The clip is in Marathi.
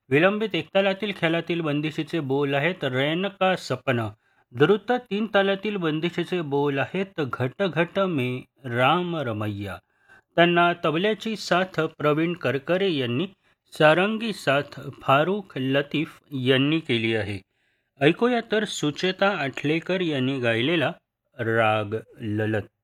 विलंबित एकतालातील ख्यालातील बंदिशीचे बोल आहेत रैन का सपना. द्रुत तीन तालातील बंदिशीचे बोल आहेत घट घट मे राम रमैया. त्यांना तबल्याची साथ प्रवीण करकरे यांनी, सारंगी साथ फारुख लतीफ यांनी केली आहे. ऐकूया तर सुचेता आठलेकर यांनी गायलेला राग ललत.